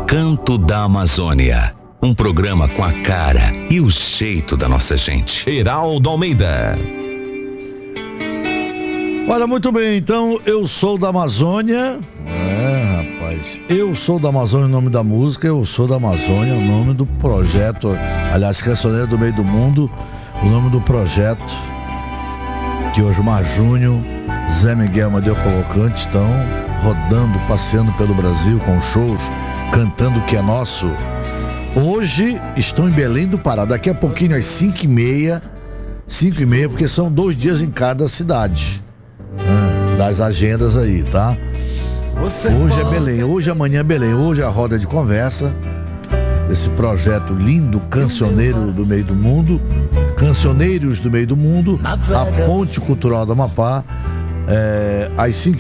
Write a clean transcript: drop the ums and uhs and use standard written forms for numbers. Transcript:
Canto da Amazônia, um programa com a cara e o jeito da nossa gente. Heraldo Almeida. Olha, muito bem, então eu sou da Amazônia. Rapaz, eu sou da Amazônia, o nome da música, eu sou da Amazônia, o nome do projeto, aliás, Cancioneiro do Meio do Mundo, o nome do projeto que Osmar Júnior, Zé Miguel Amadeu Cavalcante estão rodando, passeando pelo Brasil com shows, cantando o que é nosso. Hoje estão em Belém do Pará, daqui a pouquinho às 5h30, porque são 2 dias em cada cidade, das agendas aí, tá? Hoje é Belém, hoje amanhã é Belém, hoje é a roda de conversa desse projeto lindo, Cancioneiro do Meio do Mundo, Cancioneiros do Meio do Mundo, a Ponte Cultural do Amapá, às 5h30.